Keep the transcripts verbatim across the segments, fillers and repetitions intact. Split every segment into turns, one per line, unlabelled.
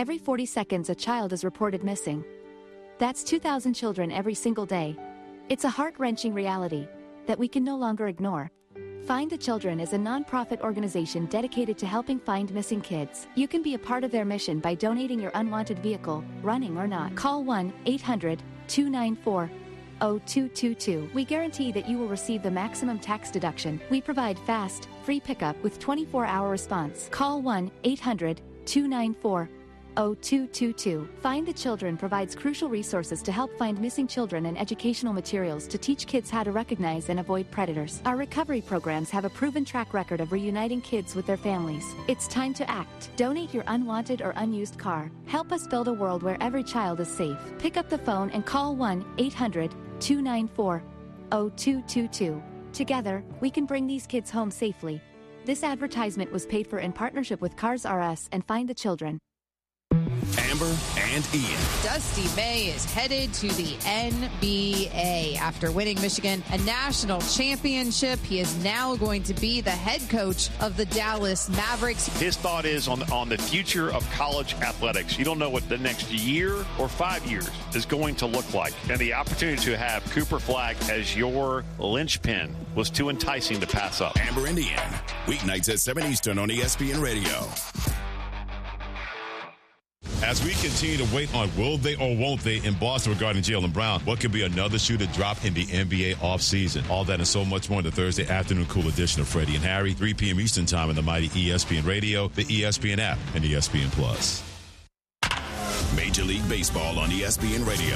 Every forty seconds a child is reported missing. That's two thousand children every single day. It's a heart-wrenching reality that we can no longer ignore. Find the Children is a non-profit organization dedicated to helping find missing kids. You can be a part of their mission by donating your unwanted vehicle, running or not. Call one eight hundred two nine four zero two two two. We guarantee that you will receive the maximum tax deduction. We provide fast, free pickup with twenty-four hour response. Call one eight hundred two nine four zero two two two. Find the Children provides crucial resources to help find missing children and educational materials to teach kids how to recognize and avoid predators. Our recovery programs have a proven track record of reuniting kids with their families. It's time to act. Donate your unwanted or unused car. Help us build a world where every child is safe. Pick up the phone and call one eight hundred two nine four zero two two two. Together, we can bring these kids home safely. This advertisement was paid for in partnership with Cars R Us and Find the Children.
Amber and Ian.
Dusty May is headed to the N B A. After winning Michigan a national championship, he is now going to be the head coach of the Dallas Mavericks.
His thought is on, on the future of college athletics. You don't know what the next year or five years is going to look like. And the opportunity to have Cooper Flag as your linchpin was too enticing to pass up.
Amber and Ian, weeknights at seven Eastern on E S P N Radio.
As we continue to wait on will they or won't they in Boston regarding Jaylen Brown, what could be another shoe to drop in the N B A offseason? All that and so much more in the Thursday afternoon cool edition of Freddie and Harry, three p.m. Eastern time on the mighty E S P N Radio, the E S P N app, and E S P N Plus.
Major League Baseball on E S P N Radio.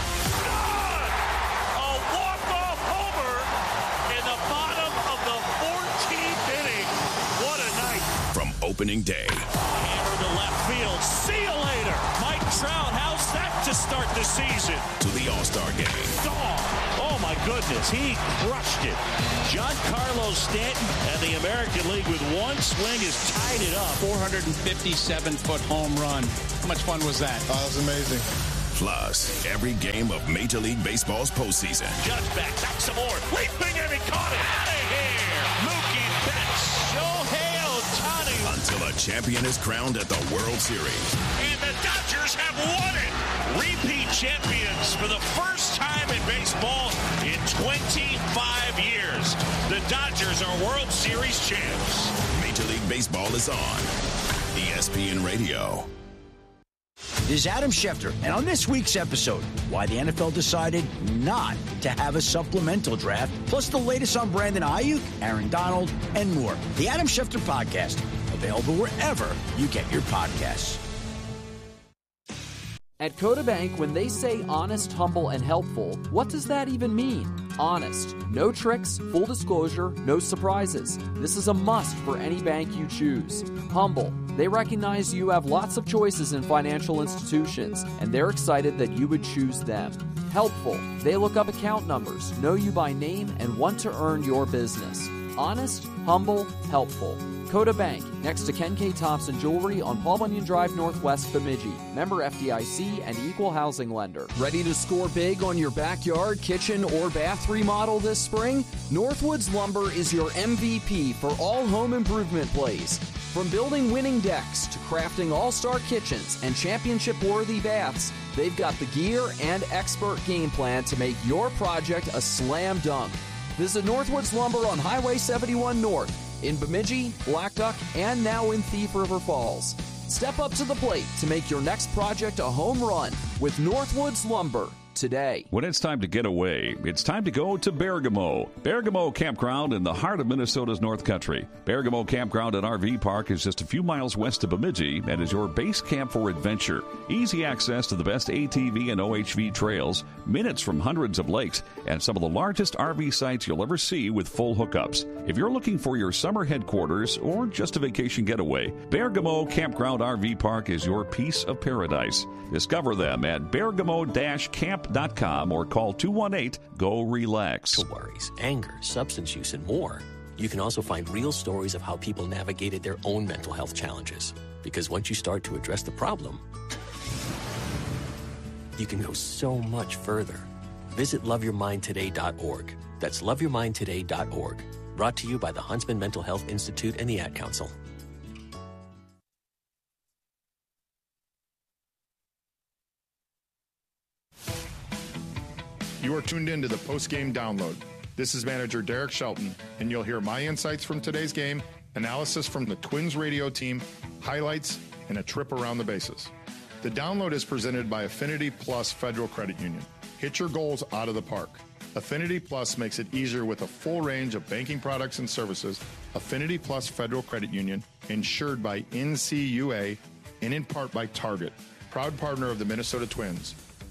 A walk-off homer in the bottom of the fourteenth inning. What a night.
From opening day.
Hammer to left field. See you later. Mike Trout, how's that to start the season?
To the All-Star game.
Gone. Oh, my goodness. He crushed it. Giancarlo Stanton and the American League with one swing has tied it up.
four hundred fifty-seven foot home run. How much fun was that?
Oh, that was amazing.
Plus, every game of Major League Baseball's postseason.
Judge back, back some more. Leaping and he caught it. Out of here. Mookie Betts. Shohei Ohtani.
Until a champion is crowned at the World Series.
And the Dodgers have won it. Repeat champions for the first time in baseball in twenty-five years. The Dodgers are World Series champs.
Major League Baseball is on E S P N Radio.
This is Adam Schefter, and on this week's episode, why the N F L decided not to have a supplemental draft, plus the latest on Brandon Ayuk, Aaron Donald, and more. The Adam Schefter Podcast, available wherever you get your podcasts.
At Coda Bank, when they say honest, humble, and helpful, what does that even mean? Honest. No tricks, full disclosure, no surprises. This is a must for any bank you choose. Humble. They recognize you have lots of choices in financial institutions, and they're excited that you would choose them. Helpful. They look up account numbers, know you by name, and want to earn your business. Honest, humble, helpful. Coda Bank, next to Ken K. Thompson Jewelry on Paul Bunyan Drive Northwest, Bemidji. Member F D I C and equal housing lender.
Ready to score big on your backyard, kitchen, or bath remodel this spring? Northwoods Lumber is your M V P for all home improvement plays. From building winning decks to crafting all-star kitchens and championship-worthy baths, they've got the gear and expert game plan to make your project a slam dunk. Visit Northwoods Lumber on Highway seventy-one North in Bemidji, Blackduck, and now in Thief River Falls. Step up to the plate to make your next project a home run with Northwoods Lumber today.
When it's time to get away, it's time to go to Bergamo. Bergamo Campground in the heart of Minnesota's North Country. Bergamo Campground and R V Park is just a few miles west of Bemidji and is your base camp for adventure. Easy access to the best A T V and O H V trails, minutes from hundreds of lakes, and some of the largest R V sites you'll ever see with full hookups. If you're looking for your summer headquarters or just a vacation getaway, Bergamo Campground R V Park is your piece of paradise. Discover them at bergamo dash camp dot com or call two one eight, G O, RELAX.
Worries, anger, substance use, and more. You can also find real stories of how people navigated their own mental health challenges. Because once you start to address the problem, you can go so much further. Visit love your mind today dot org. That's love your mind today dot org. Brought to you by the Huntsman Mental Health Institute and the Ad Council.
You are tuned in to the post-game download. This is manager Derek Shelton, and you'll hear my insights from today's game, analysis from the Twins radio team, highlights, and a trip around the bases. The download is presented by Affinity Plus Federal Credit Union. Hit your goals out of the park. Affinity Plus makes it easier with a full range of banking products and services. Affinity Plus Federal Credit Union, insured by N C U A and in part by Target, proud partner of the Minnesota Twins.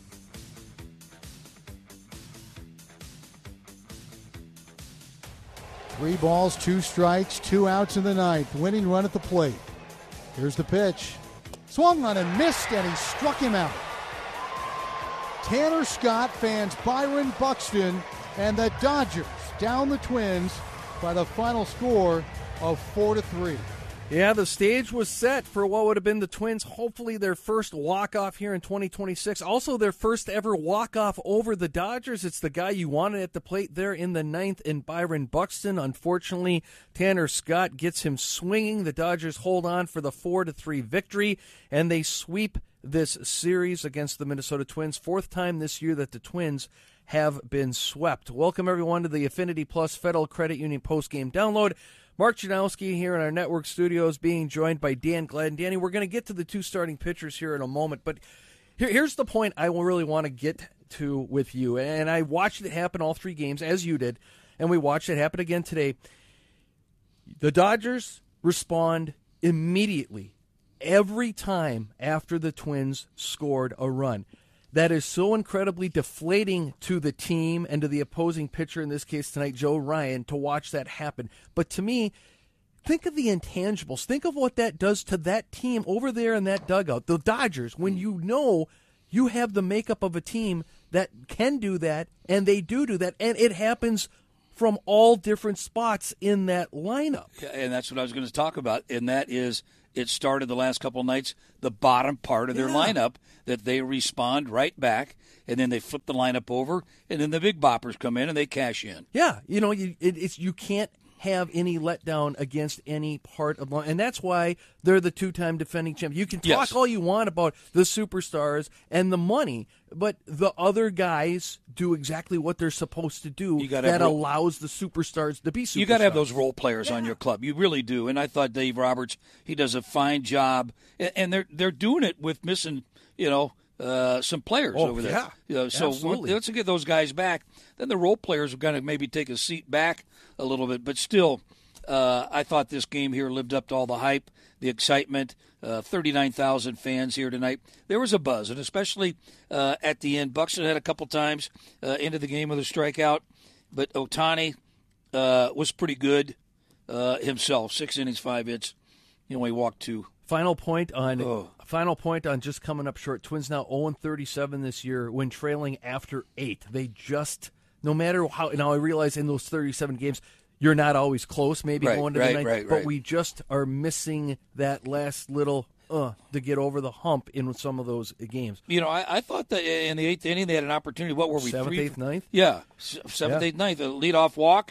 Three balls, two strikes, two outs in the ninth. Winning run at the plate. Here's the pitch. Swung on and missed, and he struck him out. Tanner Scott fans Byron Buxton, and the Dodgers down the Twins by the final score of four to three.
Yeah, the stage was set for what would have been the Twins, hopefully their first walk-off here in twenty twenty-six. Also their first ever walk-off over the Dodgers. It's the guy you wanted at the plate there in the ninth in Byron Buxton. Unfortunately, Tanner Scott gets him swinging. The Dodgers hold on for the four to three victory, and they sweep this series against the Minnesota Twins. Fourth time this year that the Twins have been swept. Welcome, everyone, to the Affinity Plus Federal Credit Union postgame download. Mark Janowski here in our network studios, being joined by Dan Gladden. Danny, we're going to get to the two starting pitchers here in a moment, but here, here's the point I really want to get to with you. And I watched it happen all three games, as you did, and we watched it happen again today. The Dodgers respond immediately every time after the Twins scored a run. That is so incredibly deflating to the team and to the opposing pitcher, in this case tonight, Joe Ryan, to watch that happen. But to me, think of the intangibles. Think of what that does to that team over there in that dugout, the Dodgers, when you know you have the makeup of a team that can do that, and they do do that, and it happens from all different spots in that lineup.
Yeah, and that's what I was going to talk about, and that is it started the last couple of nights, the bottom part of their yeah. lineup, that they respond right back, and then they flip the lineup over, and then the big boppers come in and they cash in.
Yeah, you know, you, it, it's you can't have any letdown against any part of, and that's why they're the two-time defending champion. You can talk
yes.
all you want about the superstars and the money, but the other guys do exactly what they're supposed to do.
You
that
role,
allows the superstars to be superstars.
You got to have those role players
yeah.
on your club. You really do. And I thought Dave Roberts, he does a fine job, and they're they're doing it with missing, you know, uh, some players
oh,
over there.
Yeah,
you know, so
absolutely.
Let's get those guys back. Then the role players are going to maybe take a seat back a little bit, but still. Uh, I thought this game here lived up to all the hype, the excitement. Uh, thirty-nine thousand fans here tonight. There was a buzz, and especially uh, at the end. Buxton had a couple times uh, into the game with a strikeout, but Ohtani uh, was pretty good uh, himself. Six innings, five hits. He only walked two.
Final point on
oh.
final point on just coming up short. Twins now oh and thirty-seven this year when trailing after eight. They just, no matter how, now I realize in those thirty-seven games, you're not always close, maybe
right,
going to
right,
the ninth,
right,
but
right.
we just are missing that last little uh to get over the hump in some of those games.
You know, I, I thought that in the eighth inning they had an opportunity. What were we?
Seventh,
three,
eighth, ninth?
Yeah, seventh,
yeah.
eighth, ninth. A leadoff walk.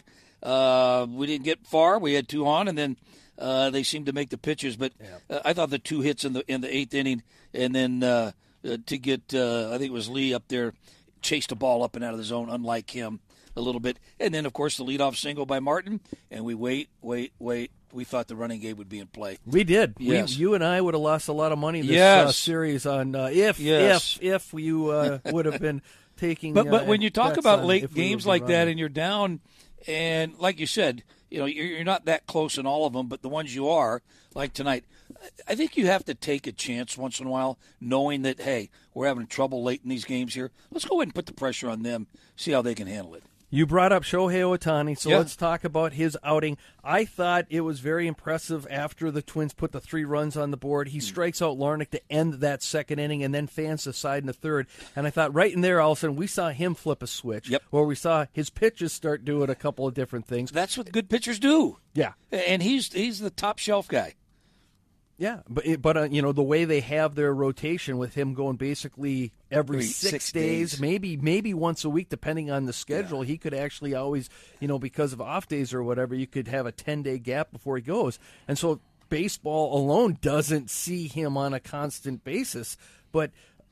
Uh, we didn't get far. We had two on, and then uh, they seemed to make the pitches. But
yeah.
uh, I thought the two hits in the in the eighth inning, and then uh, uh, to get, uh, I think it was Lee up there, chased the ball up and out of the zone, unlike him. A little bit. And then, of course, the leadoff single by Martin. And we wait, wait, wait. We thought the running game would be in play.
We did.
Yes.
We, you and I would have lost a lot of money this
yes.
uh, series on uh, if,
yes.
if, if you uh, would have been taking
But, but
uh,
when you talk
bets
about
on
late
we
games like
running.
that and you're down, and like you said, you know, you're, you're not that close in all of them, but the ones you are, like tonight, I think you have to take a chance once in a while, knowing that, hey, we're having trouble late in these games here. Let's go ahead and put the pressure on them, see how they can handle it.
You brought up Shohei Ohtani, so
yeah.
let's talk about his outing. I thought it was very impressive after the Twins put the three runs on the board. He strikes out Larnach to end that second inning and then fans the side in the third. And I thought right in there, all of a sudden, we saw him flip a switch.
Yep.
Where we saw his pitches start doing a couple of different things.
That's what good pitchers do.
Yeah.
And he's he's the top shelf guy.
Yeah, but it, but uh, you know the way they have their rotation with him going basically every,
every
six,
six
days,
days,
maybe maybe once a week, depending on the schedule. Yeah. He could actually always, you know, because of off days or whatever, you could have a ten day gap before he goes, and so baseball alone doesn't see him on a constant basis. But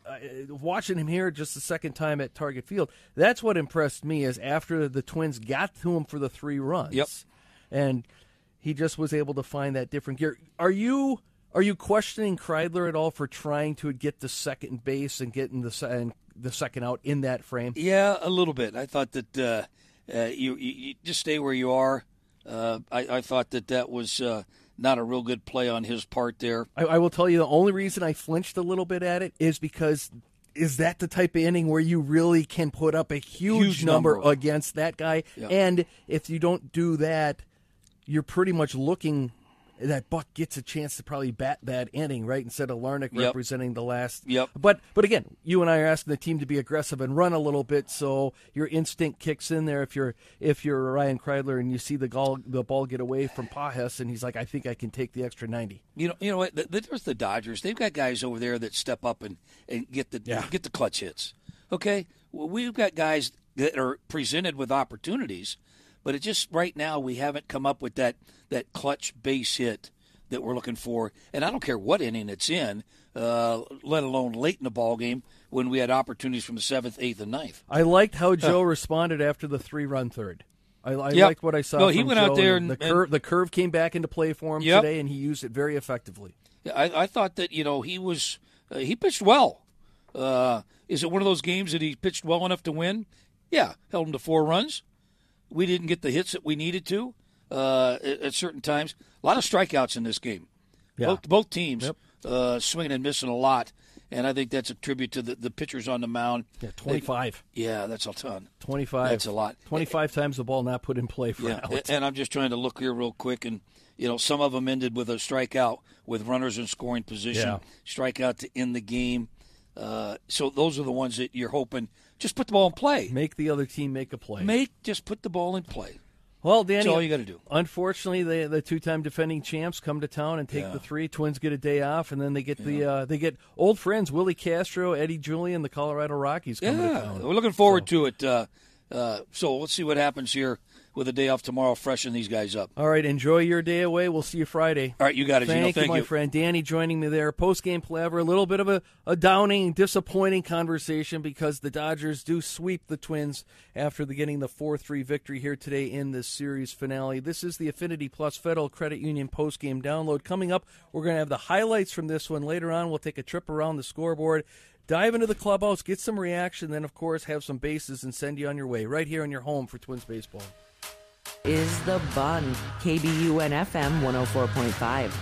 uh, watching him here just the second time at Target Field, that's what impressed me is after the Twins got to him for the three runs.
Yep.
And he just was able to find that different gear. Are you are you questioning Kreidler at all for trying to get to second base and getting the and the second out in that frame?
Yeah, a little bit. I thought that uh, uh, you, you you just stay where you are. Uh, I, I thought that that was uh, not a real good play on his part there.
I, I will tell you the only reason I flinched a little bit at it is because is that the type of inning where you really can put up a huge,
Huge
number,
number.
against that guy?
Yeah.
And if you don't do that, you're pretty much looking that Buck gets a chance to probably bat that inning, right, instead of Larnach
Yep.
representing the last.
Yep.
But but again, you and I are asking the team to be aggressive and run a little bit, so your instinct kicks in there. If you're if you're Ryan Kreidler and you see the ball the ball get away from Pajes, and he's like, I think I can take the extra ninety.
You know, you know what? There's the Dodgers. They've got guys over there that step up and, and get the
Yeah.
get the clutch hits. Okay, well, we've got guys that are presented with opportunities, but it just right now we haven't come up with that that clutch base hit that we're looking for. And I don't care what inning it's in, uh, let alone late in the ball game when we had opportunities from the seventh, eighth, and ninth.
I liked how Joe responded after the three-run third. I, I
Yep.
liked what I saw.
No,
from
he went
Joe,
out there
and
and-
the curve. The curve came back into play for him
Yep.
today, and he used it very effectively.
Yeah, I, I thought that, you know, he was uh, he pitched well. Uh, is it one of those games that he pitched well enough to win? Yeah, held him to four runs. We didn't get the hits that we needed to uh, at, at certain times. A lot of strikeouts in this game.
Yeah.
Both, both teams
Yep.
uh, swinging and missing a lot, and I think that's a tribute to the, the pitchers on the mound.
Yeah, twenty-five.
They- yeah, that's a ton.
twenty-five.
That's a lot.
twenty-five times the ball not put in play for
Yeah,
an out.
and I'm just trying to look here real quick, and you know, some of them ended with a strikeout with runners in scoring position,
Yeah.
strikeout to end the game. Uh, so those are the ones that you're hoping just put the ball in play.
Make the other team make a play.
Make just put the ball in play.
Well, Danny,
That's all you got to do.
Unfortunately, the the two-time defending champs come to town and take
Yeah.
the three. Twins get a day off, and then they get the uh, they get old friends Willie Castro, Eddie Julian, the Colorado Rockies coming to
Yeah,
town.
we're looking forward to it. Uh, uh, so let's see what happens here with a day off tomorrow, freshen these guys up.
All right, enjoy your day away. We'll see you Friday.
All right, you got it, Gino.
Thank,
Thank
you, my
you.
friend. Danny joining me there. Post-game palaver, a little bit of a, a downing, disappointing conversation because the Dodgers do sweep the Twins after the getting the four three victory here today in this series finale. This is the Affinity Plus Federal Credit Union post-game download. Coming up, we're going to have the highlights from this one. Later on, we'll take a trip around the scoreboard, dive into the clubhouse, get some reaction, then, of course, have some bases and send you on your way right here in your home for Twins baseball.
Is the Bun, K B U N F M one oh four point five.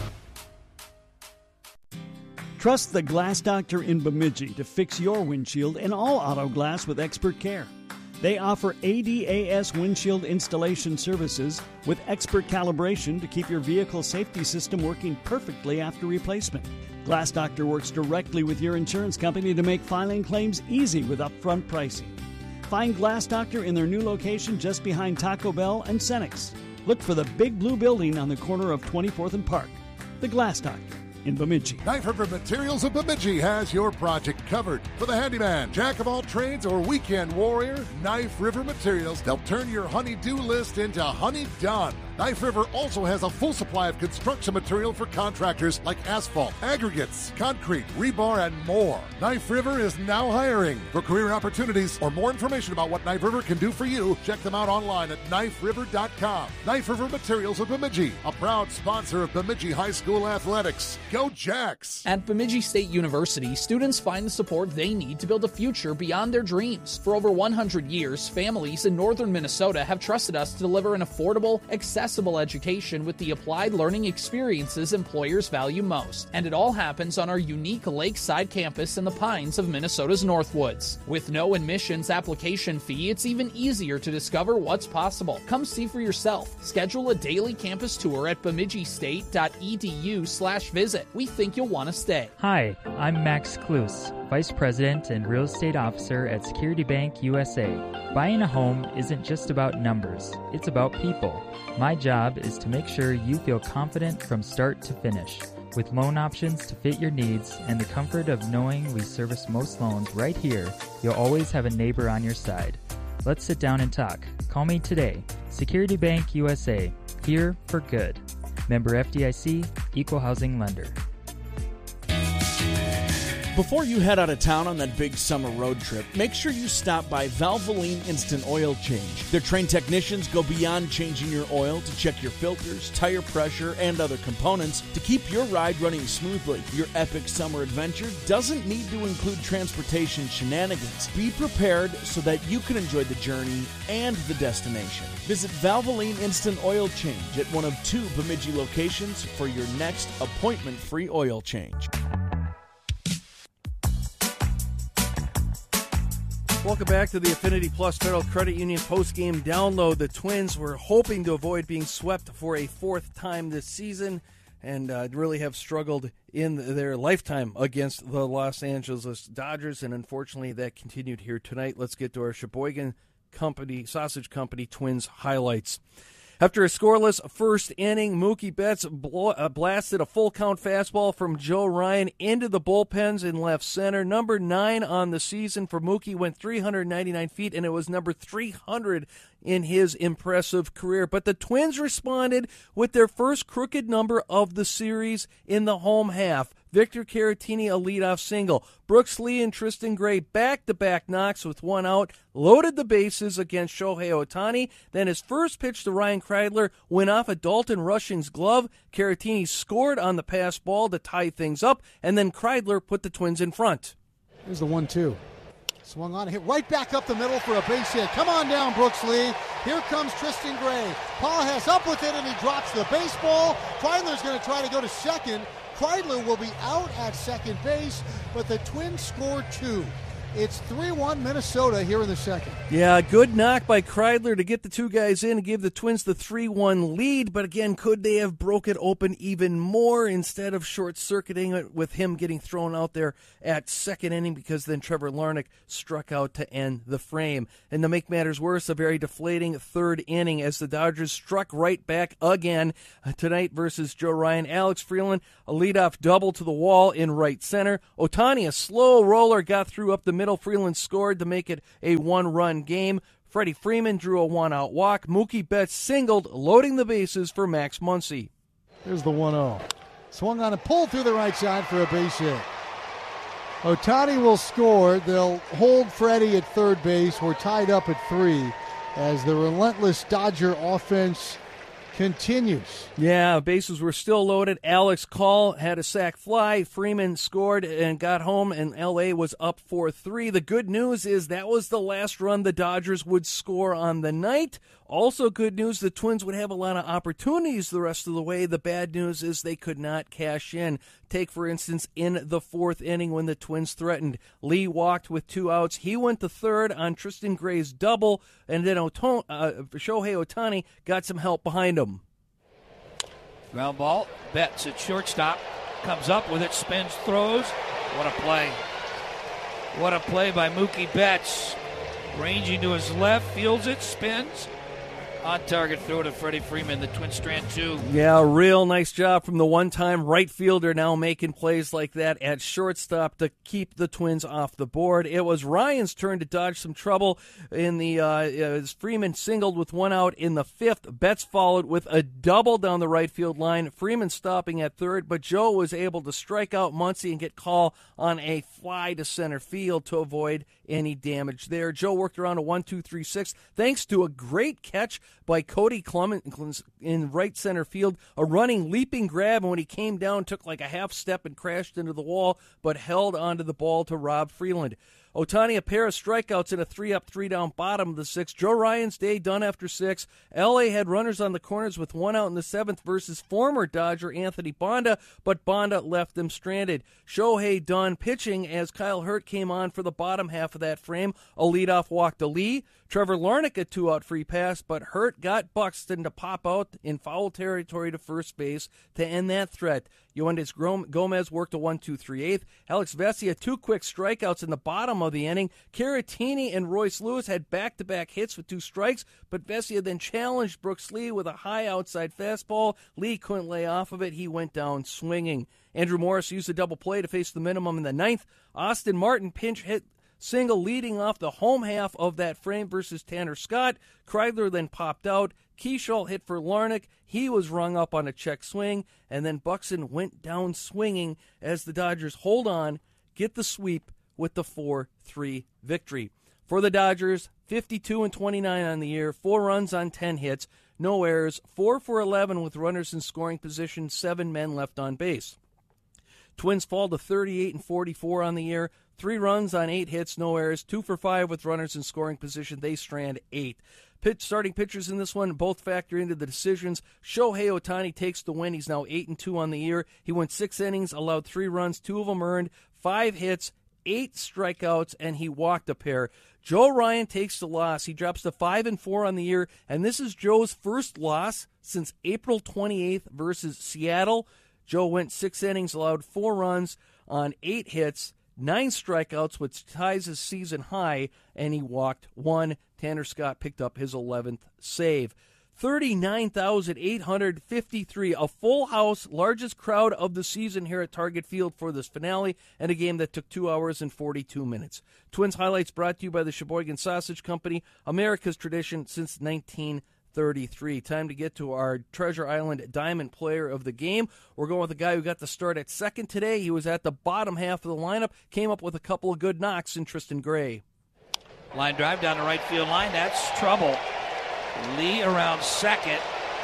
Trust the Glass Doctor in Bemidji to fix your windshield and all auto glass with expert care. They offer A D A S windshield installation services with expert calibration to keep your vehicle safety system working perfectly after replacement. Glass Doctor works directly with your insurance company to make filing claims easy with upfront pricing. Find Glass Doctor in their new location just behind Taco Bell and Cenex. Look for the big blue building on the corner of twenty-fourth and Park. The Glass Doctor in Bemidji.
Knife River Materials of Bemidji has your project covered. For the handyman, jack of all trades, or weekend warrior, Knife River Materials. They'll turn your honey-do list into honey done. Knife River also has a full supply of construction material for contractors like asphalt, aggregates, concrete, rebar, and more. Knife River is now hiring. For career opportunities or more information about what Knife River can do for you, check them out online at knife river dot com. Knife River Materials of Bemidji, a proud sponsor of Bemidji High School Athletics. Go Jacks!
At Bemidji State University, students find the support they need to build a future beyond their dreams. For over one hundred years, families in northern Minnesota have trusted us to deliver an affordable, accessible education with the applied learning experiences employers value most. And it all happens on our unique lakeside campus in the pines of Minnesota's Northwoods. With no admissions application fee, it's even easier to discover what's possible. Come see for yourself. Schedule a daily campus tour at bemidji state dot e d u slash visit. We think you'll want to stay.
Hi, I'm Max Klus, Vice President and Real Estate Officer at Security Bank U S A. Buying a home isn't just about numbers, it's about people. My job is to make sure you feel confident from start to finish. With loan options to fit your needs and the comfort of knowing we service most loans right here, you'll always have a neighbor on your side. Let's sit down and talk. Call me today. Security Bank U S A, here for good. Member F D I C, Equal Housing Lender.
Before you head out of town on that big summer road trip, make sure you stop by Valvoline Instant Oil Change. Their trained technicians go beyond changing your oil to check your filters, tire pressure, and other components to keep your ride running smoothly. Your epic summer adventure doesn't need to include transportation shenanigans. Be prepared so that you can enjoy the journey and the destination. Visit Valvoline Instant Oil Change at one of two Bemidji locations for your next appointment-free oil change.
Welcome back to the Affinity Plus Federal Credit Union post-game download. The Twins were hoping to avoid being swept for a fourth time this season and uh, really have struggled in their lifetime against the Los Angeles Dodgers, and unfortunately that continued here tonight. Let's get to our Sheboygan Company, Sausage Company Twins highlights. After a scoreless first inning, Mookie Betts bl- uh, blasted a full-count fastball from Joe Ryan into the bullpens in left center. Number nine on the season for Mookie, went three hundred ninety-nine feet, and it was number three hundred in his impressive career. But the Twins responded with their first crooked number of the series in the home half. Victor Caratini, a leadoff single. Brooks Lee and Tristan Gray back-to-back knocks with one out, loaded the bases against Shohei Ohtani. Then his first pitch to Ryan Kreidler went off a Dalton Rushing's glove. Caratini scored on the pass ball to tie things up, and then Kreidler put the Twins in front.
Here's the one two. Swung on, hit right back up the middle for a base hit. Come on down, Brooks Lee. Here comes Tristan Gray. Paul has up with it, and he drops the baseball. Kreidler's going to try to go to second. Kreidler will be out at second base, but the Twins score two. It's three one Minnesota here in the second.
Yeah, good knock by Kreidler to get the two guys in and give the Twins the three one lead, but again, could they have broke it open even more instead of short-circuiting it with him getting thrown out there at second inning, because then Trevor Larnach struck out to end the frame. And to make matters worse, a very deflating third inning as the Dodgers struck right back again tonight versus Joe Ryan. Alex Freeland, a leadoff double to the wall in right center. Ohtani, a slow roller, got through up the middle. Freeland scored to make it a one-run game. Freddie Freeman drew a one-out walk. Mookie Betts singled, loading the bases for Max Muncy.
Here's the one oh. Swung on and pulled through the right side for a base hit. Ohtani will score. They'll hold Freddie at third base. We're tied up at three as the relentless Dodger offense continues.
Yeah, bases were still loaded. Alex Call had a sac fly. Freeman scored and got home, and L A was up four three. The good news is that was the last run the Dodgers would score on the night. Also good news, the Twins would have a lot of opportunities the rest of the way. The bad news is they could not cash in. Take, for instance, in the fourth inning when the Twins threatened. Lee walked with two outs. He went to third on Tristan Gray's double, and then Oton- uh, Shohei Ohtani got some help behind him.
Ground ball. Betts at shortstop. Comes up with it, spins, throws. What a play. What a play by Mookie Betts. Ranging to his left, fields it, spins. On-target throw to Freddie Freeman, the Twins strand two.
Yeah, real nice job from the one-time right fielder, now making plays like that at shortstop to keep the Twins off the board. It was Ryan's turn to dodge some trouble in the uh, as Freeman singled with one out in the fifth. Betts followed with a double down the right field line. Freeman stopping at third, but Joe was able to strike out Muncy and get call on a fly to center field to avoid any damage there. Joe worked around a one two three six thanks to a great catch by Cody Clement in right center field. A running, leaping grab, and when he came down, took like a half step and crashed into the wall, but held onto the ball to Rob Freeland. Ohtani, a pair of strikeouts in a three-up, three-down bottom of the sixth. Joe Ryan's day done after six. L A had runners on the corners with one out in the seventh versus former Dodger Anthony Bonda, but Bonda left them stranded. Shohei done pitching as Kyle Hurt came on for the bottom half of that frame. A leadoff walk to Lee. Trevor Larnach a two-out free pass, but Hurt got Buxton to pop out in foul territory to first base to end that threat. Yoendis Gomez worked a one two three eighth. Alex Vesia, two quick strikeouts in the bottom of the inning. Caratini and Royce Lewis had back-to-back hits with two strikes, but Vesia then challenged Brooks Lee with a high outside fastball. Lee couldn't lay off of it. He went down swinging. Andrew Morris used a double play to face the minimum in the ninth. Austin Martin pinch hit single leading off the home half of that frame versus Tanner Scott. Kreidler then popped out. Keishall hit for Larnach. He was rung up on a check swing, and then Buxton went down swinging as the Dodgers hold on, get the sweep with the four three victory. For the Dodgers, fifty-two and twenty-nine on the year, four runs on ten hits, no errors, four for eleven with runners in scoring position, seven men left on base. Twins fall to thirty-eight and forty-four on the year, three runs on eight hits, no errors, two for five with runners in scoring position. They strand eight. Pitch starting pitchers in this one both factor into the decisions. Shohei Ohtani takes the win. He's now eight and two on the year. He went six innings, allowed three runs, two of them earned, five hits, eight strikeouts, and he walked a pair. Joe Ryan takes the loss. He drops to five and four on the year, and this is Joe's first loss since April twenty-eighth versus Seattle. Joe went six innings, allowed four runs on eight hits, nine strikeouts, which ties his season high, and he walked one. Tanner Scott picked up his eleventh save. thirty-nine thousand eight hundred fifty-three, a full house, largest crowd of the season here at Target Field for this finale, and a game that took two hours and forty-two minutes. Twins highlights brought to you by the Sheboygan Sausage Company, America's tradition since nineteen thirty-three. Time to get to our Treasure Island Diamond Player of the game. We're going with a guy who got the start at second today. He was at the bottom half of the lineup, came up with a couple of good knocks in Tristan Gray.
Line drive down the right field line. That's trouble. Lee around second.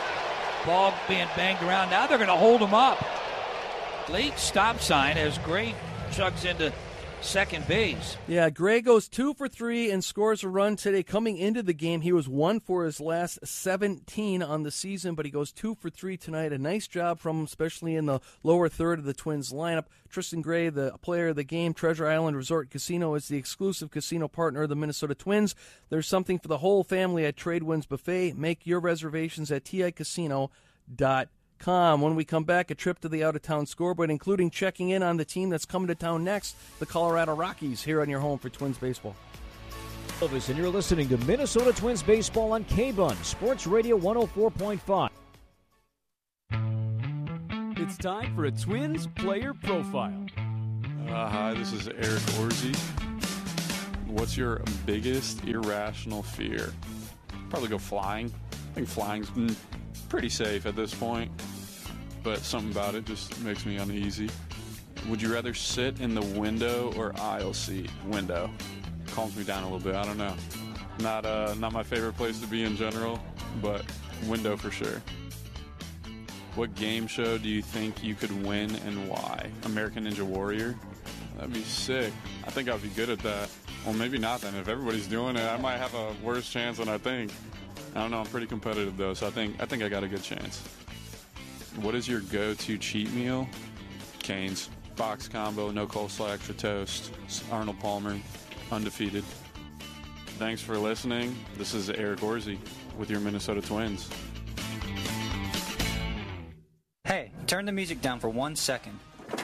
Ball being banged around. Now they're going to hold him up. Late stop sign as Gray chugs into second base.
Yeah, Gray goes two for three and scores a run today. Coming into the game, he was one for his last seventeen on the season, but he goes two for three tonight. A nice job from him, especially in the lower third of the Twins lineup. Tristan Gray, the player of the game. Treasure Island Resort Casino is the exclusive casino partner of the Minnesota Twins. There's something for the whole family at Tradewinds Buffet. Make your reservations at T I casino dot com. When we come back, a trip to the out-of-town scoreboard, including checking in on the team that's coming to town next, the Colorado Rockies, here on your home for Twins Baseball.
Elvis, and you're listening to Minnesota Twins Baseball on K-Bun, Sports Radio one oh four point five.
It's time for a Twins player profile.
Uh, hi, this is Eric Orzi. What's your biggest irrational fear? Probably go flying. I think flying's pretty safe at this point, but something about it just makes me uneasy. Would you rather sit in the window or aisle seat? Window. Calms me down a little bit. I don't know. Not uh, not my favorite place to be in general, but window for sure. What game show do you think you could win and why? American Ninja Warrior? That'd be sick. I think I'd be good at that. Well, maybe not then. If everybody's doing it, I might have a worse chance than I think. I don't know. I'm pretty competitive though, so I think I think I got a good chance. What is your go-to cheat meal? Cane's box combo, no coleslaw, extra toast. Arnold Palmer, undefeated. Thanks for listening. This is Eric Orzi with your Minnesota Twins.
Hey, turn the music down for one second.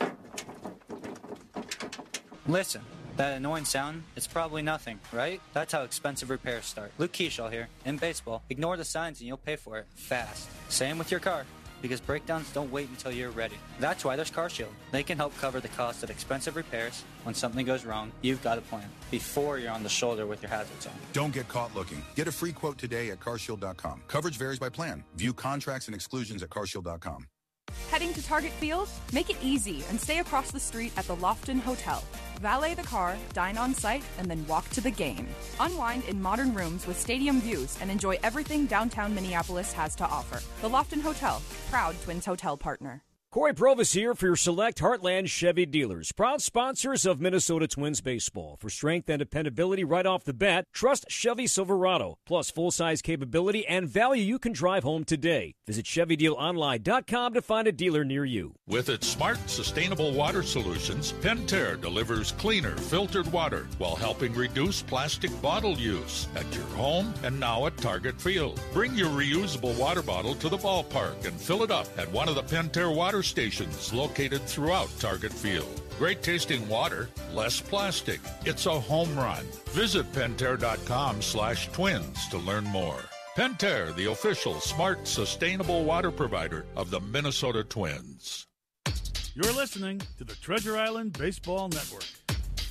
Listen. That annoying sound, it's probably nothing, right? That's how expensive repairs start. Luke Keeschall here. In baseball, ignore the signs and you'll pay for it fast. Same with your car, because breakdowns don't wait until you're ready. That's why there's CarShield. They can help cover the cost of expensive repairs. When something goes wrong, you've got a plan before you're on the shoulder with your hazards on.
Don't get caught looking. Get a free quote today at car shield dot com. Coverage varies by plan. View contracts and exclusions at car shield dot com.
Heading to Target Field? Make it easy and stay across the street at the Lofton Hotel. Valet the car, dine on site, and then walk to the game. Unwind in modern rooms with stadium views and enjoy everything downtown Minneapolis has to offer. The Lofton Hotel, proud Twins hotel partner.
Corey Provis here for your select Heartland Chevy dealers, proud sponsors of Minnesota Twins baseball. For strength and dependability right off the bat, trust Chevy Silverado, plus full-size capability and value you can drive home today. Visit Chevy Deal Online dot com to find a dealer near you.
With its smart, sustainable water solutions, Pentair delivers cleaner, filtered water while helping reduce plastic bottle use at your home and now at Target Field. Bring your reusable water bottle to the ballpark and fill it up at one of the Pentair water stations located throughout Target Field. Great tasting water, less plastic. It's a home run. Visit Pentair dot com slash twins to learn more. Pentair, the official smart, sustainable water provider of the Minnesota Twins.
You're listening to the Treasure Island Baseball Network.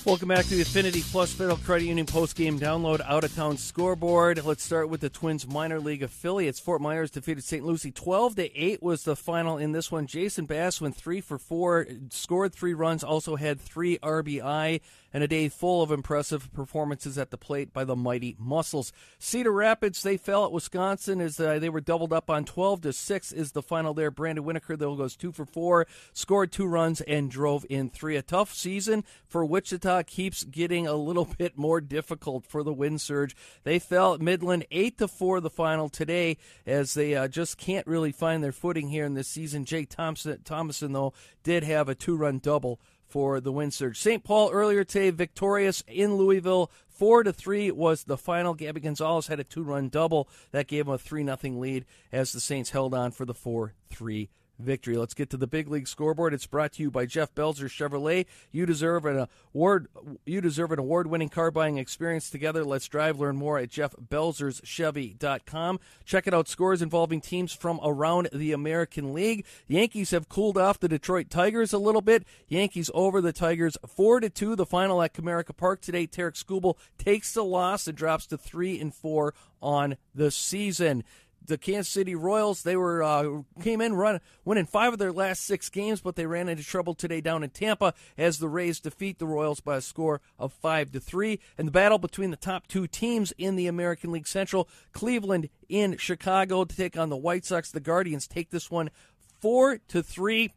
Welcome back to the Affinity Plus Federal Credit Union post-game download out-of-town scoreboard. Let's start with the Twins minor league affiliates. Fort Myers defeated Saint Lucie twelve to eight was the final in this one. Jason Bass went three for four, scored three runs, also had three R B I, and a day full of impressive performances at the plate by the mighty Muscles. Cedar Rapids, they fell at Wisconsin as uh, they were doubled up on twelve to six is the final there. Brandon Winokur, though, goes two for four, scored two runs, and drove in three. A tough season for Wichita keeps getting a little bit more difficult for the Wind Surge. They fell at Midland eight to four the final today as they uh, just can't really find their footing here in this season. Jake Thompson, Thomason, though, did have a two-run double for the Wind Surge. Saint Paul earlier today victorious in Louisville. Four to three was the final. Gabby Gonzalez had a two-run double that gave them a three nothing lead as the Saints held on for the four three victory. Let's get to the big league scoreboard. It's brought to you by Jeff Belzer Chevrolet. You deserve an award. You deserve an award-winning car buying experience together. Let's drive. Learn more at jeff belzers chevy dot com. Check it out. Scores involving teams from around the American League. The Yankees have cooled off the Detroit Tigers a little bit. Yankees over the Tigers four to two. The final at Comerica Park today. Tarek Skubal takes the loss and drops to three and four on the season. The Kansas City Royals, they were uh, came in run, winning five of their last six games, but they ran into trouble today down in Tampa as the Rays defeat the Royals by a score of five to three. And the battle between the top two teams in the American League Central, Cleveland in Chicago to take on the White Sox. The Guardians take this one four to three.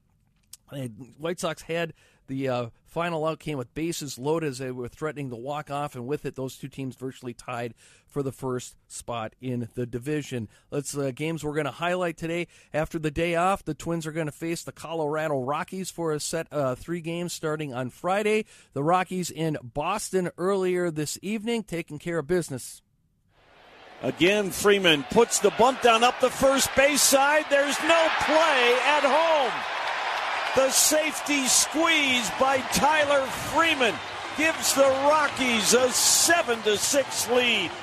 And White Sox had the uh, final out came with bases loaded as they were threatening to walk off, and with it, those two teams virtually tied for the first spot in the division. Let's uh, games we're going to highlight today. After the day off, the Twins are going to face the Colorado Rockies for a set uh, three games starting on Friday. The Rockies in Boston earlier this evening, taking care of business.
Again, Freeman puts the bunt down up the first base side. There's no play at home. The safety squeeze by Tyler Freeman gives the Rockies a seven to six lead.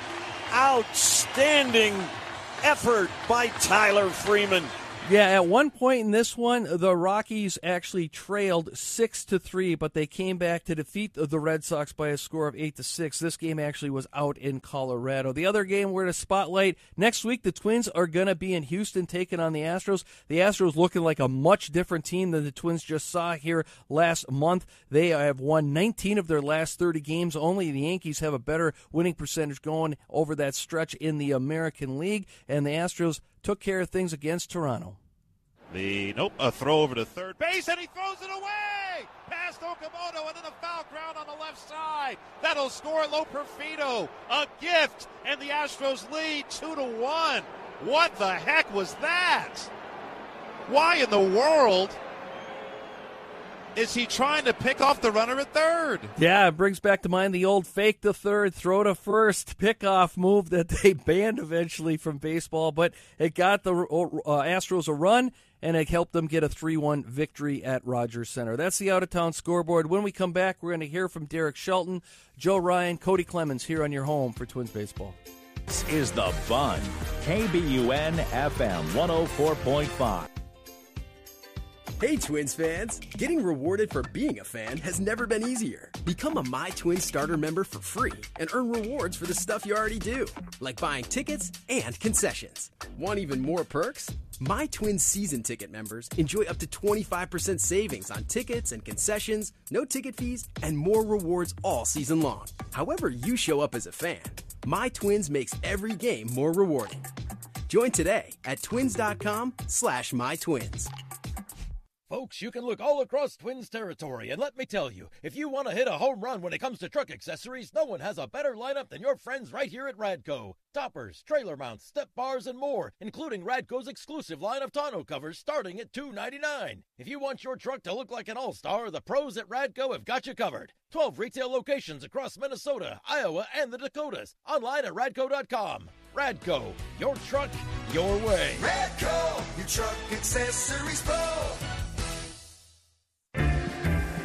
Outstanding effort by Tyler Freeman.
Yeah, at one point in this one, the Rockies actually trailed six to three, but they came back to defeat the Red Sox by a score of eight to six. This game actually was out in Colorado. The other game we're going to spotlight next week, the Twins are going to be in Houston taking on the Astros. The Astros looking like a much different team than the Twins just saw here last month. They have won nineteen of their last thirty games. Only the Yankees have a better winning percentage going over that stretch in the American League, and the Astros took care of things against Toronto.
The nope, a throw over to third base, and he throws it away past Okamoto and then a foul ground on the left side. That'll score Lo Perfido, a gift, and the Astros lead two to one. What the heck was that? Why in the world is he trying to pick off the runner at third?
Yeah, it brings back to mind the old fake to third, throw to first pickoff move that they banned eventually from baseball, but it got the uh, Astros a run, and it helped them get a three one victory at Rogers Center. That's the out-of-town scoreboard. When we come back, we're going to hear from Derek Shelton, Joe Ryan, Cody Clemens here on your home for Twins Baseball.
This is The Bun, K B U N F M one oh four point five.
Hey Twins fans! Getting rewarded for being a fan has never been easier. Become a My Twins starter member for free and earn rewards for the stuff you already do, like buying tickets and concessions. Want even more perks? My Twins season ticket members enjoy up to twenty-five percent savings on tickets and concessions, no ticket fees, and more rewards all season long. However you show up as a fan, My Twins makes every game more rewarding. Join today at twins.com slash mytwins.
Folks, you can look all across Twins territory, and let me tell you, if you want to hit a home run when it comes to truck accessories, no one has a better lineup than your friends right here at Radco. Toppers, trailer mounts, step bars, and more, including Radco's exclusive line of tonneau covers starting at two dollars and ninety-nine cents. If you want your truck to look like an all-star, the pros at Radco have got you covered. twelve retail locations across Minnesota, Iowa, and the Dakotas. Online at radco dot com. Radco, your truck, your way.
Radco, your truck accessories pro.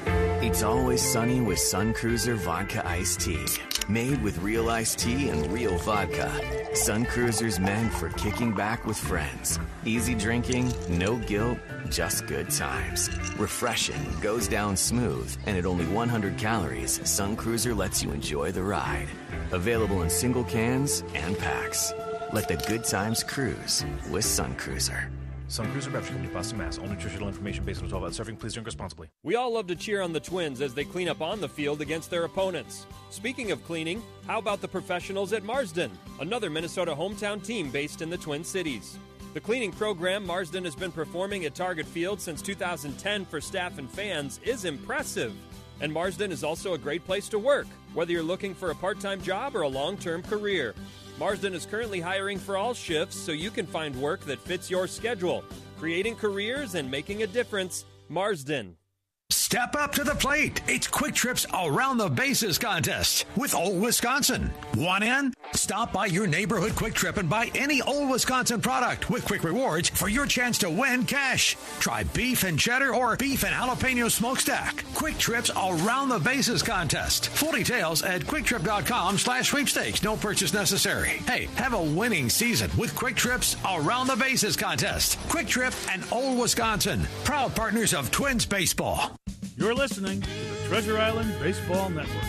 It's always sunny with Sun Cruiser Vodka Iced Tea. Made with real iced tea and real vodka. Sun Cruiser's meant for kicking back with friends. Easy drinking, no guilt, just good times. Refreshing, goes down smooth, and at only one hundred calories, Sun Cruiser lets you enjoy the ride. Available in single cans and packs. Let the good times cruise with Sun Cruiser.
Sun Cruiser Beverage Company, Boston, Mass. All nutritional information based on twelve ounce serving. Please drink responsibly.
We all love to cheer on the Twins as they clean up on the field against their opponents. Speaking of cleaning, how about the professionals at Marsden, another Minnesota hometown team based in the Twin Cities? The cleaning program Marsden has been performing at Target Field since two thousand ten for staff and fans is impressive. And Marsden is also a great place to work, whether you're looking for a part-time job or a long-term career. Marsden is currently hiring for all shifts so you can find work that fits your schedule. Creating careers and making a difference. Marsden.
Step up to the plate. It's Quick Trip's Around the Bases contest with Old Wisconsin. Want in? Stop by your neighborhood Quick Trip and buy any Old Wisconsin product with quick rewards for your chance to win cash. Try beef and cheddar or beef and jalapeno smokestack. Quick Trip's Around the Bases contest. Full details at quicktrip.com slash sweepstakes. No purchase necessary. Hey, have a winning season with Quick Trip's Around the Bases contest. Quick Trip and Old Wisconsin, proud partners of Twins Baseball.
You're listening to the Treasure Island Baseball Network.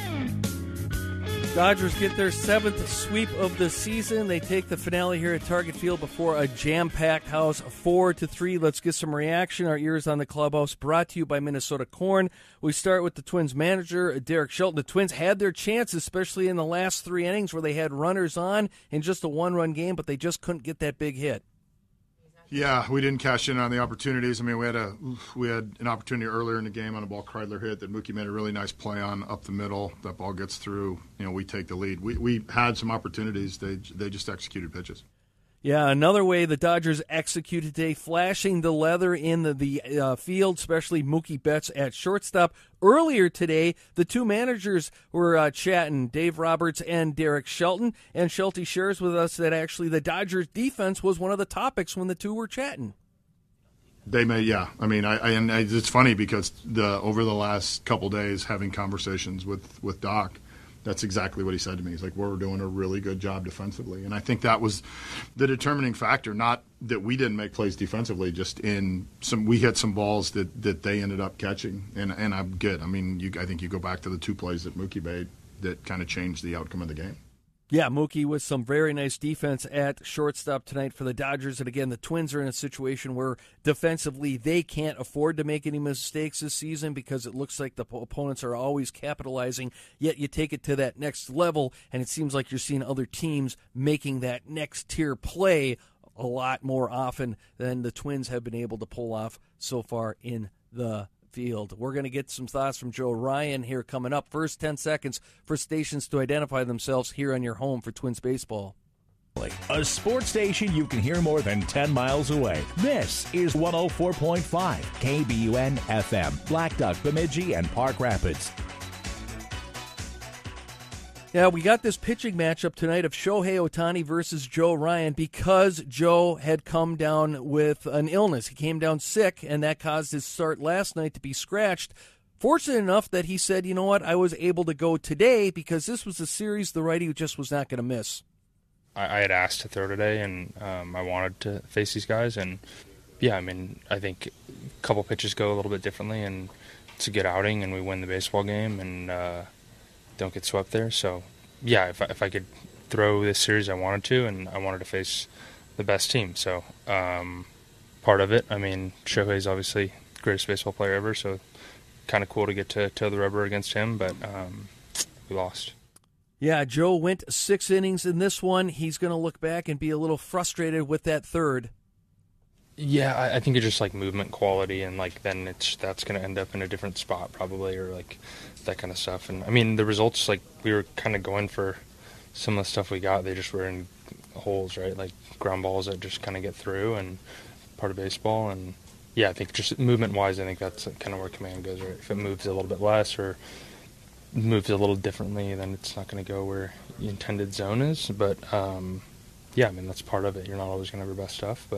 Dodgers get their seventh sweep of the season. They take the finale here at Target Field before a jam-packed house, four to three. Let's get some reaction. Our ears on the clubhouse, brought to you by Minnesota Corn. We start with the Twins manager, Derek Shelton. The Twins had their chances, especially in the last three innings where they had runners on in just a one-run game, but they just couldn't get that big hit.
Yeah, we didn't cash in on the opportunities. I mean, we had a we had an opportunity earlier in the game on a ball Kreidler hit that Mookie made a really nice play on up the middle. That ball gets through. You know, we take the lead. We we had some opportunities. They they just executed pitches.
Yeah, another way the Dodgers executed today, flashing the leather in the, the uh, field, especially Mookie Betts at shortstop. Earlier today, the two managers were uh, chatting, Dave Roberts and Derek Shelton, and Shelty shares with us that actually the Dodgers' defense was one of the topics when the two were chatting.
They may, yeah. I mean, I, I and it's funny because the over the last couple days, having conversations with, with Doc, that's exactly what he said to me. He's like, we're doing a really good job defensively. And I think that was the determining factor, not that we didn't make plays defensively, just in some – we hit some balls that, that they ended up catching. And and I'm good. I mean, you, I think you go back to the two plays that Mookie made that kind of changed the outcome of the game.
Yeah, Mookie with some very nice defense at shortstop tonight for the Dodgers. And again, the Twins are in a situation where defensively they can't afford to make any mistakes this season because it looks like the opponents are always capitalizing. Yet you take it to that next level, and it seems like you're seeing other teams making that next tier play a lot more often than the Twins have been able to pull off so far in the field. We're going to get some thoughts from Joe Ryan here coming up. First ten seconds for stations to identify themselves here on your home for Twins baseball.
A sports station you can hear more than ten miles away. This is one oh four point five K B U N F M, Black Duck, Bemidji, and Park Rapids.
Yeah, we got this pitching matchup tonight of Shohei Ohtani versus Joe Ryan because Joe had come down with an illness. He came down sick, and that caused his start last night to be scratched. Fortunate enough that he said, you know what, I was able to go today because this was a series the righty just was not going to miss.
I, I had asked to throw today, and um, I wanted to face these guys. And, yeah, I mean, I think a couple pitches go a little bit differently, and it's a good outing, and we win the baseball game, and uh, don't get swept there. So, yeah, if I, if I could throw this series, I wanted to, and I wanted to face the best team. So, um, part of it, I mean, Shohei's obviously the greatest baseball player ever, so kind of cool to get to toe the rubber against him, but um, we lost.
Yeah, Joe went six innings in this one. He's going to look back and be a little frustrated with that third.
Yeah, I, I think it's just like movement quality, and like then it's that's going to end up in a different spot probably, or like that kind of stuff. And I mean, the results, like we were kind of going for some of the stuff we got. They just were in holes, right? Like ground balls that just kind of get through, and part of baseball. And yeah, I think just movement wise, I think that's kind of where command goes, right? If it moves a little bit less or moves a little differently, then it's not going to go where the intended zone is. But um, yeah, I mean, that's part of it. You're not always going to have your best stuff, but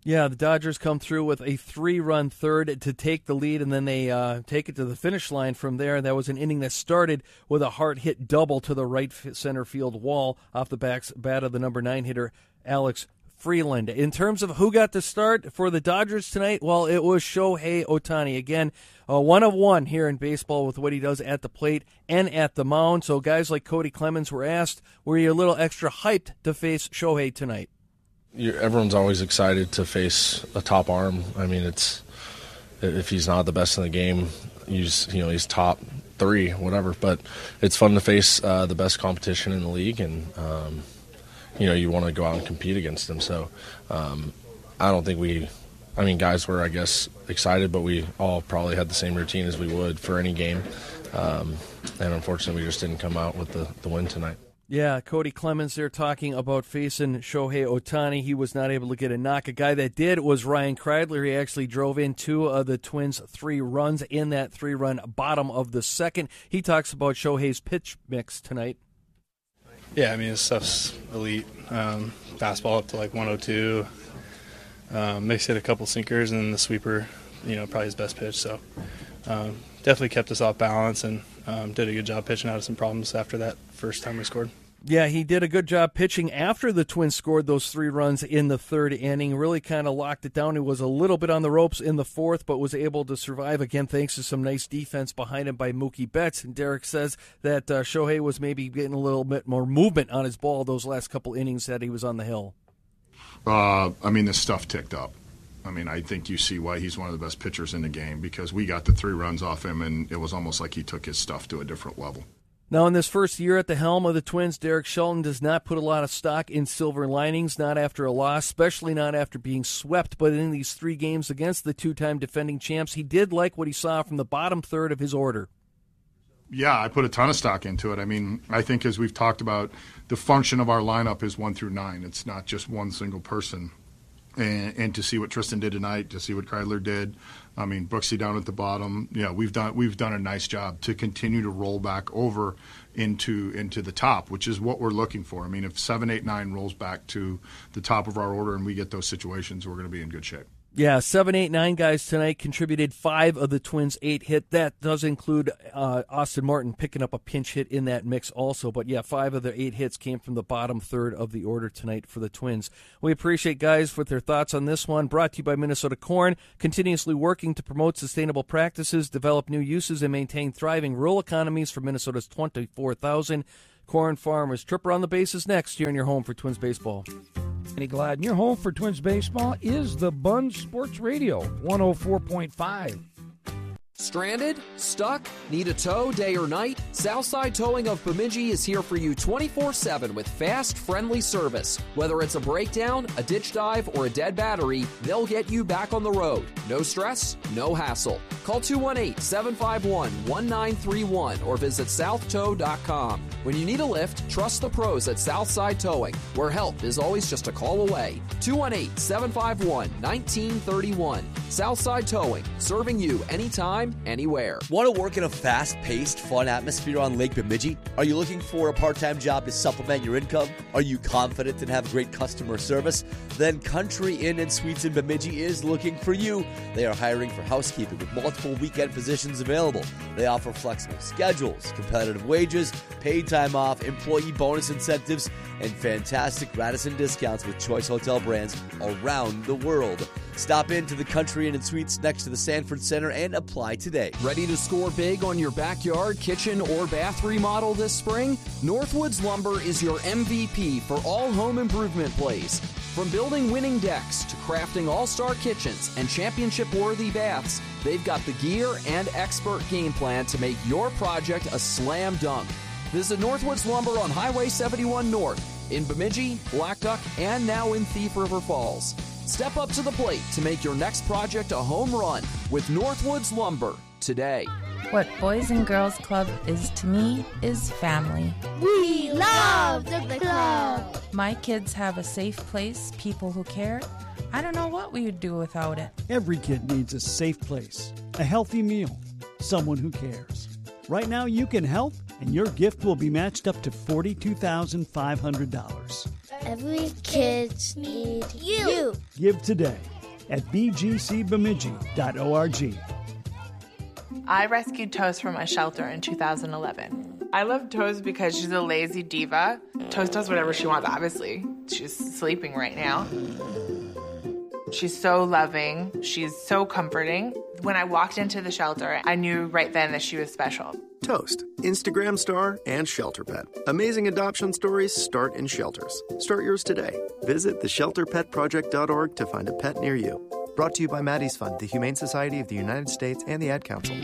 Yeah, the Dodgers come through with a three-run third to take the lead, and then they uh, take it to the finish line from there. That was an inning that started with a hard-hit double to the right center field wall off the back bat of the number nine hitter, Alex Freeland. In terms of who got the start for the Dodgers tonight, well, it was Shohei Ohtani. Again, uh, one of one here in baseball with what he does at the plate and at the mound. So guys like Cody Clemens were asked, were you a little extra hyped to face Shohei tonight?
You're, everyone's always excited to face a top arm. I mean, it's if he's not the best in the game, he's you know he's top three, whatever. But it's fun to face uh, the best competition in the league, and um, you know you want to go out and compete against him. So um, I don't think we. I mean, guys were I guess excited, but we all probably had the same routine as we would for any game, um, and unfortunately, we just didn't come out with the, the win tonight.
Yeah, Cody Clemens there talking about facing Shohei Ohtani. He was not able to get a knock. A guy that did was Ryan Kreidler. He actually drove in two of the Twins' three runs in that three-run bottom of the second. He talks about Shohei's pitch mix tonight.
Yeah, I mean, his stuff's elite. Um, fastball up to like one oh two. Um, mixed hit a couple sinkers, and then the sweeper, you know, probably his best pitch. So um, definitely kept us off balance and um, did a good job pitching out of some problems after that first time we scored.
Yeah, he did a good job pitching after the Twins scored those three runs in the third inning. Really kind of locked it down. He was a little bit on the ropes in the fourth, but was able to survive, again, thanks to some nice defense behind him by Mookie Betts. And Derek says that uh, Shohei was maybe getting a little bit more movement on his ball those last couple innings that he was on the hill.
Uh, I mean, the stuff ticked up. I mean, I think you see why he's one of the best pitchers in the game, because we got the three runs off him, and it was almost like he took his stuff to a different level.
Now, in this first year at the helm of the Twins, Derek Shelton does not put a lot of stock in silver linings, not after a loss, especially not after being swept. But in these three games against the two-time defending champs, he did like what he saw from the bottom third of his order.
Yeah, I put a ton of stock into it. I mean, I think as we've talked about, the function of our lineup is one through nine. It's not just one single person. And, and to see what Tristan did tonight, to see what Kreidler did, I mean, Brooksy down at the bottom. Yeah, we've done we've done a nice job to continue to roll back over into into the top, which is what we're looking for. I mean, if seven, eight, nine rolls back to the top of our order and we get those situations, we're going to be in good shape.
Yeah, seven, eight, nine guys tonight contributed five of the Twins' eight hit. That does include uh, Austin Martin picking up a pinch hit in that mix also. But, yeah, five of the eight hits came from the bottom third of the order tonight for the Twins. We appreciate guys with their thoughts on this one. Brought to you by Minnesota Corn, continuously working to promote sustainable practices, develop new uses, and maintain thriving rural economies for Minnesota's twenty-four thousand corn farmers. Trip around the bases next here in your home for Twins baseball.
Andy Gladden, your home for Twins baseball is the Bun Sports Radio, one oh four point five.
Stranded? Stuck? Need a tow day or night? Southside Towing of Bemidji is here for you twenty-four seven with fast, friendly service. Whether it's a breakdown, a ditch dive, or a dead battery, they'll get you back on the road. No stress, no hassle. Call two one eight, seven five one, one nine three one or visit south tow dot com. When you need a lift, trust the pros at Southside Towing, where help is always just a call away. two one eight, seven five one, one nine three one. Southside Towing, serving you anytime, anywhere.
Want to work in a fast-paced, fun atmosphere on Lake Bemidji? Are you looking for a part-time job to supplement your income? Are you confident and have great customer service? Then Country Inn and Suites in Bemidji is looking for you. They are hiring for housekeeping with multiple weekend positions available. They offer flexible schedules, competitive wages, paid time off, employee bonus incentives, and fantastic Radisson discounts with choice hotel brands around the world. Stop into the Country Inn and Suites next to the Sanford Center and apply today.
Ready to score big on your backyard, kitchen, or bath remodel this spring? Northwoods Lumber is your M V P for all home improvement plays. From building winning decks to crafting all-star kitchens and championship-worthy baths, they've got the gear and expert game plan to make your project a slam dunk. Visit Northwoods Lumber on Highway seventy-one North in Bemidji, Black Duck, and now in Thief River Falls. Step up to the plate to make your next project a home run with Northwoods Lumber today.
What Boys and Girls Club is to me is family.
We love the club.
My kids have a safe place, people who care. I don't know what we would do without it.
Every kid needs a safe place, a healthy meal, someone who cares. Right now you can help, and your gift will be matched up to forty-two thousand five hundred dollars.
Every kid needs you.
Give today at b g c bemidji dot org.
I rescued Toast from a shelter in two thousand eleven. I love Toast because she's a lazy diva. Toast does whatever she wants, obviously. She's sleeping right now. She's so loving. She's so comforting. When I walked into the shelter, I knew right then that she was special.
Toast, Instagram star and shelter pet. Amazing adoption stories start in shelters. Start yours today. Visit the shelter pet project dot org to find a pet near you. Brought to you by Maddie's Fund, the Humane Society of the United States, and the Ad Council.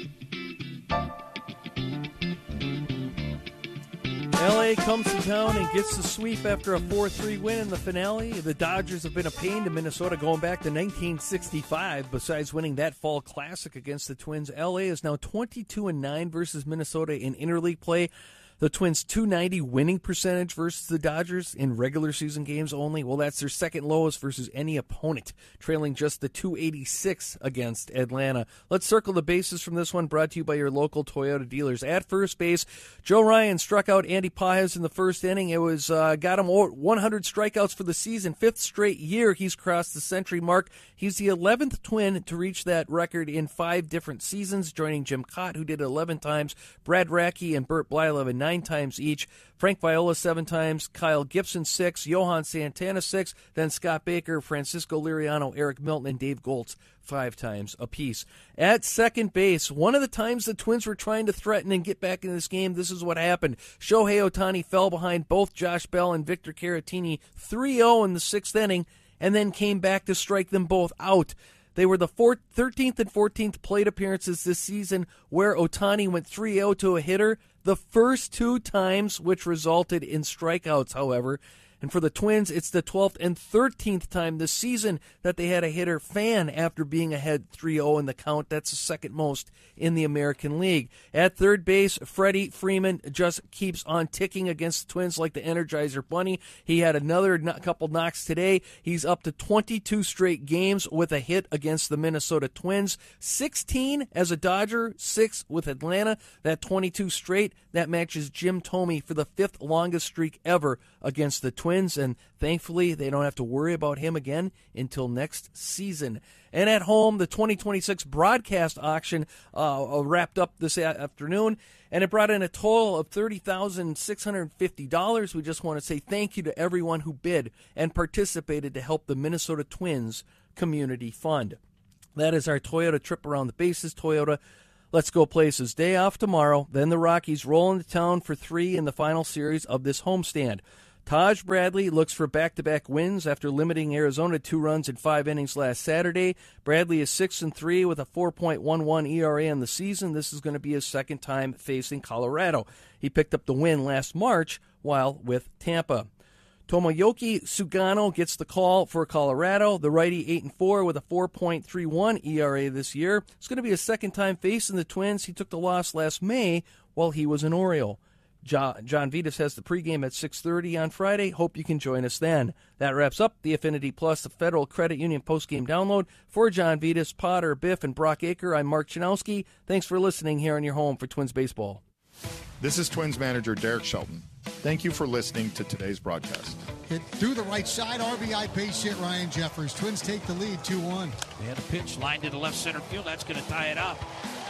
L A comes to town and gets the sweep after a four three win in the finale. The Dodgers have been a pain to Minnesota going back to nineteen sixty-five. Besides winning that fall classic against the Twins, L A is now twenty-two and nine versus Minnesota in interleague play. The Twins' two ninety winning percentage versus the Dodgers in regular season games only. Well, that's their second lowest versus any opponent, trailing just the two eighty-six against Atlanta. Let's circle the bases from this one, brought to you by your local Toyota dealers. At first base, Joe Ryan struck out Andy Pages in the first inning. It was uh, got him one hundred strikeouts for the season. Fifth straight year he's crossed the century mark. He's the eleventh Twin to reach that record in five different seasons, joining Jim Cott, who did it eleven times, Brad Radke and Bert Blyleven nine times each, Frank Viola seven times, Kyle Gibson six, Johan Santana six, then Scott Baker, Francisco Liriano, Eric Milton, and Dave Goltz five times apiece. At second base, one of the times the Twins were trying to threaten and get back into this game, this is what happened. Shohei Ohtani fell behind both Josh Bell and Victor Caratini three oh in the sixth inning, and then came back to strike them both out. They were the fourth, thirteenth and fourteenth plate appearances this season where Ohtani went three oh to a hitter, the first two times which resulted in strikeouts, however. And for the Twins, it's the twelfth and thirteenth time this season that they had a hitter fan after being ahead three oh in the count. That's the second most in the American League. At third base, Freddie Freeman just keeps on ticking against the Twins like the Energizer Bunny. He had another couple knocks today. He's up to twenty-two straight games with a hit against the Minnesota Twins. sixteen as a Dodger, six with Atlanta. That twenty-two straight, that matches Jim Thome for the fifth longest streak ever against the Twins, and thankfully they don't have to worry about him again until next season. And at home, the twenty twenty-six broadcast auction uh, wrapped up this afternoon, and it brought in a total of thirty thousand six hundred fifty dollars. We just want to say thank you to everyone who bid and participated to help the Minnesota Twins Community Fund. That is our Toyota trip around the bases. Toyota, let's go places. Day off tomorrow, then the Rockies roll into town for three in the final series of this homestand. Taj Bradley looks for back-to-back wins after limiting Arizona two runs in five innings last Saturday. Bradley is six and three with a four point one one E R A on the season. This is going to be his second time facing Colorado. He picked up the win last March while with Tampa. Tomoyuki Sugano gets the call for Colorado. The righty eight and four with a four point three one E R A this year. It's going to be his second time facing the Twins. He took the loss last May while he was an Oriole. John, John Vitas has the pregame at six thirty on Friday. Hope you can join us then. That wraps up the Affinity Plus, the Federal Credit Union postgame download. For John Vitas, Potter, Biff, and Brock Aker, I'm Mark Janowski. Thanks for listening here on your home for Twins Baseball.
This is Twins manager Derek Shelton. Thank you for listening to today's broadcast.
Hit through the right side, R B I base hit Ryan Jeffers. Twins take the lead two one.
They had a pitch lined to the left center field. That's going to tie it up.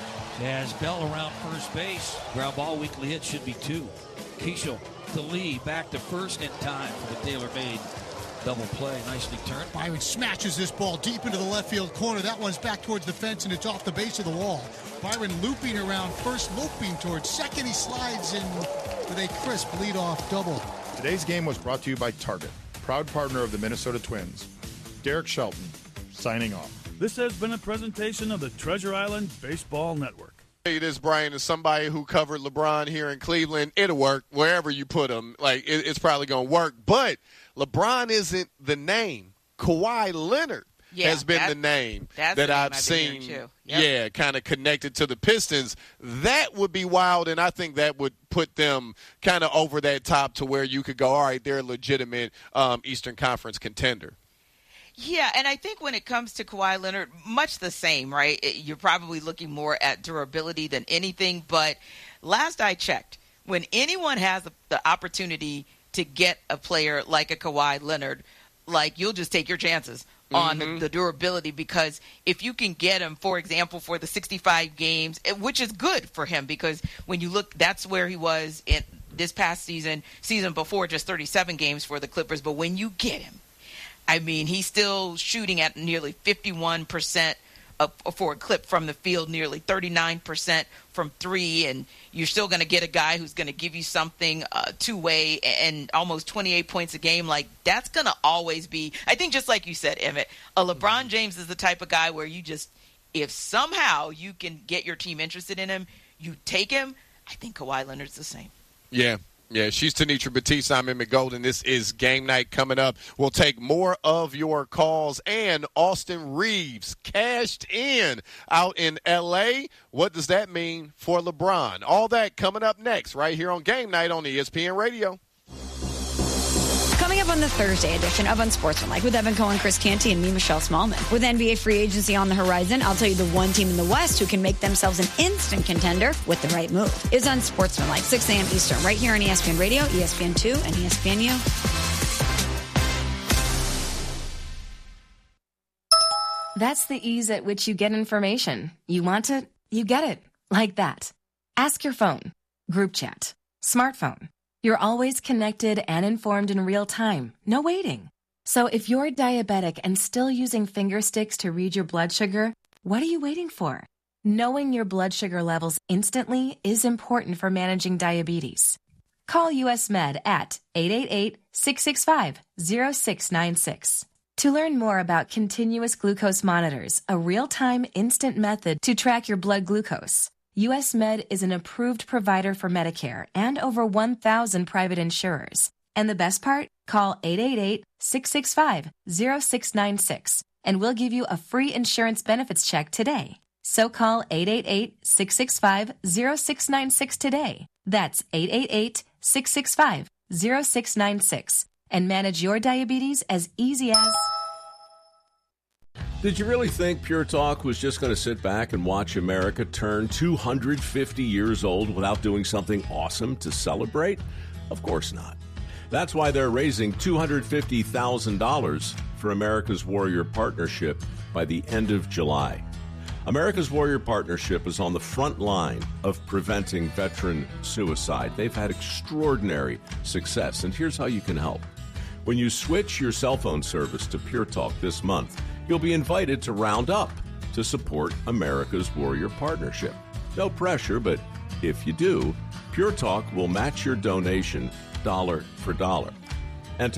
As Bell around first base. Ground ball, weekly hit should be two. Keishel to Lee, back to first in time for the tailor-made double play. Nicely turned.
Byron smashes this ball deep into the left field corner. That one's back towards the fence, and it's off the base of the wall. Byron looping around first, loping towards second. He slides in with a crisp leadoff double.
Today's game was brought to you by Target, proud partner of the Minnesota Twins. Derek Shelton, signing off.
This has been a presentation of the Treasure Island Baseball Network.
Hey, this Brian is somebody who covered LeBron here in Cleveland. It'll work wherever you put him. Like, it, it's probably going to work. But LeBron isn't the name. Kawhi Leonard
yeah,
has been
that,
the name
that
name
I've,
I've seen.
Yep.
Yeah, kind of connected to the Pistons. That would be wild, and I think that would put them kind of over that top to where you could go, all right, they're a legitimate um, Eastern Conference contender.
Yeah, and I think when it comes to Kawhi Leonard, much the same, right? You're probably looking more at durability than anything. But last I checked, when anyone has the opportunity to get a player like a Kawhi Leonard, like, you'll just take your chances on
Mm-hmm.
the, the durability, because if you can get him, for example, for the sixty-five games, which is good for him, because when you look, that's where he was in this past season, season before, just thirty-seven games for the Clippers. But when you get him, I mean, he's still shooting at nearly fifty-one percent of, for a clip from the field, nearly thirty-nine percent from three, and you're still going to get a guy who's going to give you something uh, two-way and almost twenty-eight points a game. Like, that's going to always be, I think, just like you said, Emmett, a LeBron James is the type of guy where you just, if somehow you can get your team interested in him, you take him. I think Kawhi Leonard's the same.
Yeah. Yeah, she's Tanitra Batiste. I'm Emmett Golden. This is Game Night coming up. We'll take more of your calls. And Austin Reeves cashed in out in L A. What does that mean for LeBron? All that coming up next right here on Game Night on E S P N Radio.
Coming up on the Thursday edition of Unsportsmanlike with Evan Cohen, Chris Canty, and me, Michelle Smallman. With N B A free agency on the horizon, I'll tell you the one team in the West who can make themselves an instant contender with the right move. Is Unsportsmanlike, six a.m. Eastern, right here on E S P N Radio, E S P N two, and E S P N U.
That's the ease at which you get information. You want it, you get it. Like that. Ask your phone. Group chat. Smartphone. You're always connected and informed in real time. No waiting. So if you're diabetic and still using finger sticks to read your blood sugar, what are you waiting for? Knowing your blood sugar levels instantly is important for managing diabetes. Call U S Med at eight eight eight, six six five, zero six nine six. To learn more about continuous glucose monitors, a real-time instant method to track your blood glucose, U S Med is an approved provider for Medicare and over one thousand private insurers. And the best part? Call eight eight eight, six six five, zero six nine six and we'll give you a free insurance benefits check today. So call eight eight eight, six six five, zero six nine six today. That's eight eight eight, six six five, zero six nine six and manage your diabetes as easy as...
Did you really think Pure Talk was just going to sit back and watch America turn two hundred fifty years old without doing something awesome to celebrate? Of course not. That's why they're raising two hundred fifty thousand dollars for America's Warrior Partnership by the end of July. America's Warrior Partnership is on the front line of preventing veteran suicide. They've had extraordinary success, and here's how you can help. When you switch your cell phone service to Pure Talk this month, you'll be invited to round up to support America's Warrior Partnership. No pressure, but if you do, Pure Talk will match your donation dollar for dollar.